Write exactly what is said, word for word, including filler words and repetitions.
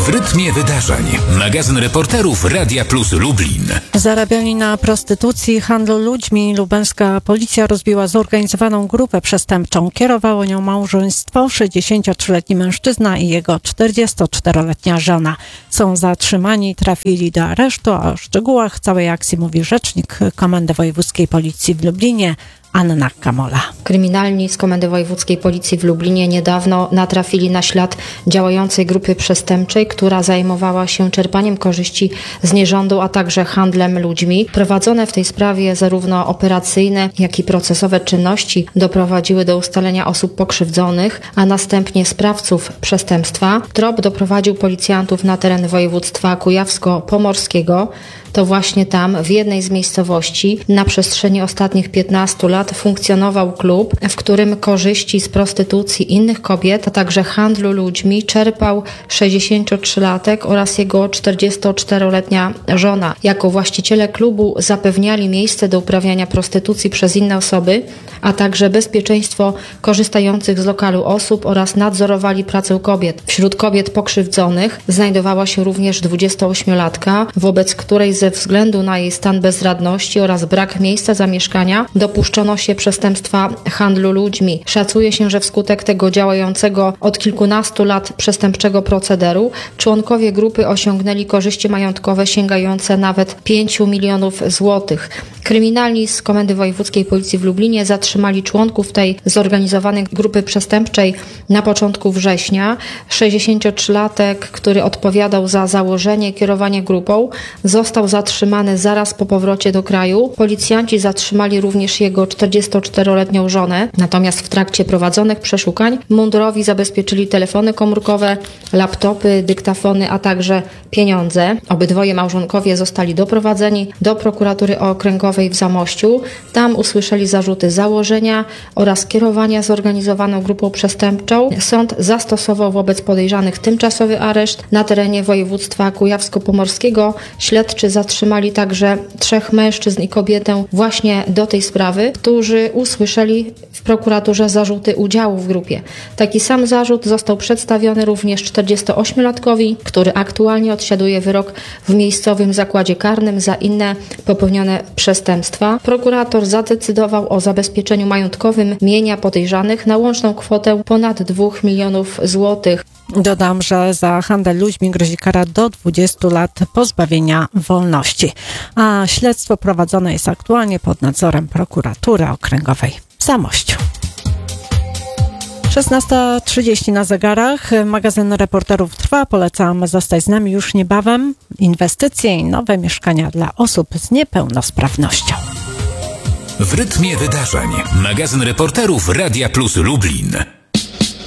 W rytmie wydarzeń. Magazyn reporterów Radia Plus Lublin. Zarabiali na prostytucji, handlu ludźmi. Lubelska policja rozbiła zorganizowaną grupę przestępczą. Kierowało nią małżeństwo, sześćdziesięciotrzyletni mężczyzna i jego czterdziestoczteroletnia żona. Są zatrzymani i trafili do aresztu. O szczegółach całej akcji mówi rzecznik Komendy Wojewódzkiej Policji w Lublinie, Anna Kamola. Kryminalni z Komendy Wojewódzkiej Policji w Lublinie niedawno natrafili na ślad działającej grupy przestępczej, która zajmowała się czerpaniem korzyści z nierządu, a także handlem ludźmi. Prowadzone w tej sprawie zarówno operacyjne, jak i procesowe czynności doprowadziły do ustalenia osób pokrzywdzonych, a następnie sprawców przestępstwa. Trop doprowadził policjantów na teren województwa kujawsko-pomorskiego. To właśnie tam, w jednej z miejscowości, na przestrzeni ostatnich piętnastu lat funkcjonował klub, w którym korzyści z prostytucji innych kobiet, a także handlu ludźmi czerpał sześćdziesięciotrzylatek oraz jego czterdziestoczteroletnia żona. Jako właściciele klubu zapewniali miejsce do uprawiania prostytucji przez inne osoby, a także bezpieczeństwo korzystających z lokalu osób oraz nadzorowali pracę kobiet. Wśród kobiet pokrzywdzonych znajdowała się również dwudziestoośmiolatka, wobec której ze względu na jej stan bezradności oraz brak miejsca zamieszkania dopuszczono się przestępstwa handlu ludźmi. Szacuje się, że wskutek tego działającego od kilkunastu lat przestępczego procederu członkowie grupy osiągnęli korzyści majątkowe sięgające nawet pięciu milionów złotych. Kryminalni z Komendy Wojewódzkiej Policji w Lublinie zatrzymali członków tej zorganizowanej grupy przestępczej na początku września. sześćdziesięciotrzylatek, który odpowiadał za założenie i kierowanie grupą, został zatrzymany zaraz po powrocie do kraju. Policjanci zatrzymali również jego czterdziestoczteroletnią żonę. Natomiast w trakcie prowadzonych przeszukań mundurowi zabezpieczyli telefony komórkowe, laptopy, dyktafony, a także pieniądze. Obydwoje małżonkowie zostali doprowadzeni do prokuratury okręgowej w Zamościu. Tam usłyszeli zarzuty założenia oraz kierowania zorganizowaną grupą przestępczą. Sąd zastosował wobec podejrzanych tymczasowy areszt na terenie województwa kujawsko-pomorskiego. Śledczy zatrzymali także trzech mężczyzn i kobietę właśnie do tej sprawy, którzy usłyszeli w prokuraturze zarzuty udziału w grupie. Taki sam zarzut został przedstawiony również czterdziestoośmiolatkowi, który aktualnie odsiaduje wyrok w miejscowym zakładzie karnym za inne popełnione przestępstwa. Prokurator zadecydował o zabezpieczeniu majątkowym mienia podejrzanych na łączną kwotę ponad dwóch milionów złotych. Dodam, że za handel ludźmi grozi kara do dwudziestu lat pozbawienia wolności. A śledztwo prowadzone jest aktualnie pod nadzorem prokuratury okręgowej w Zamościu. szesnasta trzydzieści na zegarach. Magazyn reporterów trwa. Polecam zostać z nami już niebawem. Inwestycje i nowe mieszkania dla osób z niepełnosprawnością. W rytmie wydarzeń. Magazyn reporterów Radia Plus Lublin.